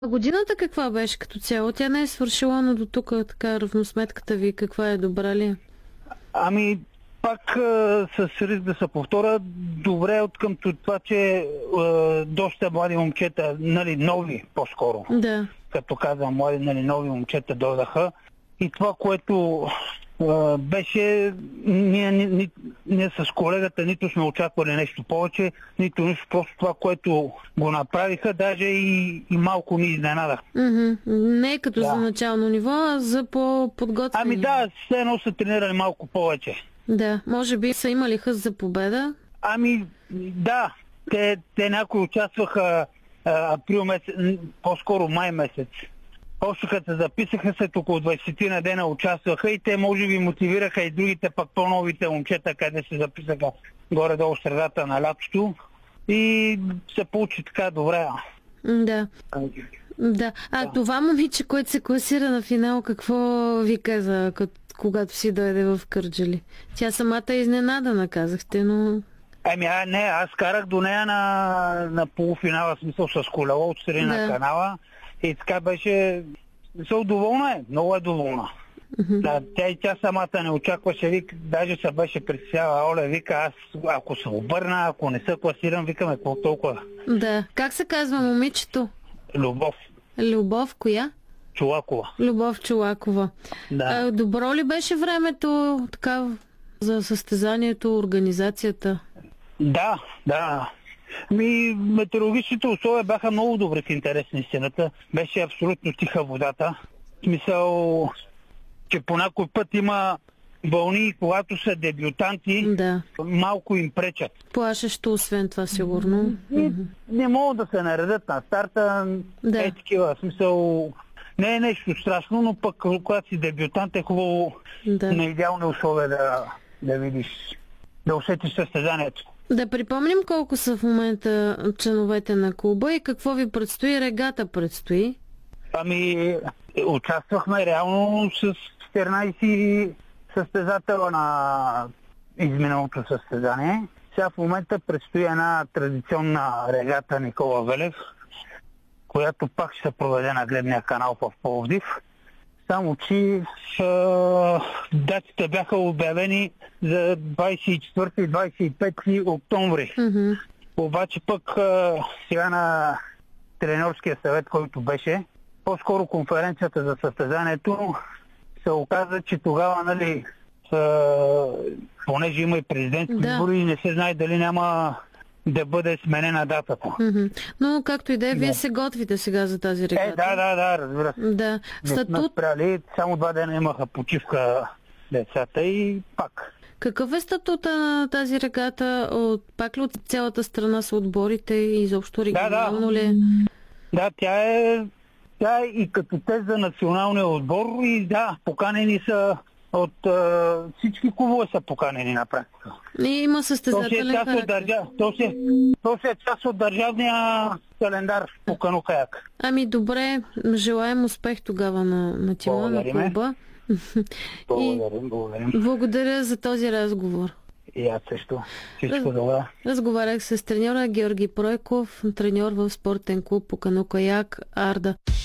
Годината каква беше като цяло? Тя не е свършила, но до тук така равносметката ви каква е, добра ли? Ами, пак с риск да се повторя, добре от към това, че доста млади момчета, нали, нови по-скоро, Да. като казвам млади, нали, нови момчета дойдаха. И това, което беше, ние с колегата нито сме очаквали нещо повече, нито нищо, просто това, което го направиха, даже и малко ни изненадах. Не е като за начално ниво, а за по-подготвени. Ами да, все едно са тренирали малко повече. Да, може би са имали хъс за победа. Ами да, те някои участваха април месец, по-скоро май месец. Още като се записаха, след около 20 на дена участваха и те може би мотивираха и другите пък по-новите момчета, къде се записаха горе-долу в средата на лятото и се получи така добре. Да. Да. Това момиче, което се класира на финал, какво ви каза, когато си дойде в Кърджали? Тя самата е изненадана, казахте, но... Не, аз карах до нея на полуфинала, в смисъл с колело от страни на канала и така беше... доволна е, много е доволна. Да, тя самата не очакваше, даже се беше притесняла, Оля, вика, аз ако се обърна, ако не се класирам, викаме, какво толкова? Да. Как се казва момичето? Любов. Любов коя? Чолакова. Любов Чолакова. Да. Добро ли беше времето така за състезанието, организацията? Да. Метеорологичните условия бяха много добри, в интерес на истината. Беше абсолютно тиха водата. В смисъл, че по някой път има вълни, когато са дебютанти, малко им пречат. Плашещо, освен това, сигурно. Не могат да се наредят на старта. Е такива, в смисъл, не е нещо страшно, но пък когато си дебютант е хубаво на идеални условия да видиш, да усетиш състезанието. Да припомним колко са в момента членовете на клуба и какво ви предстои. Регата предстои? Участвахме реално с 14 състезатела на изминалото състезание. Сега в момента предстои една традиционна регата Никола Велев, която пак ще се проведе на гледния канал в Пловдив. Само че датите бяха обявени за 24 и 25 октомври. Обаче пък сега на треньорския съвет, който беше, по-скоро конференцията за състезанието, се оказа, че тогава, нали, понеже има и президентски избори, и не се знае дали няма да бъде сменена датата. Но както и да е, вие се готвите сега за тази регата. Да, разбира се. Да. Не сме спряли, само 2 дена имаха почивка децата и пак. Какъв е статута на тази регата? Пак ли от цялата страна са отборите и изобщо регионално ли? Да, тя е и като тест за националния отбор и поканени са от всички клубове са поканени на практика. И има състезателен характер. То си е част от държавния календар по кано-каяк. Добре, желаем успех тогава на тима, на клуба. Благодарим. Благодаря за този разговор. И аз също. Всичко добре. Разговарях с треньора Георги Пройков, треньор в спортен клуб по кано-каяк Арда.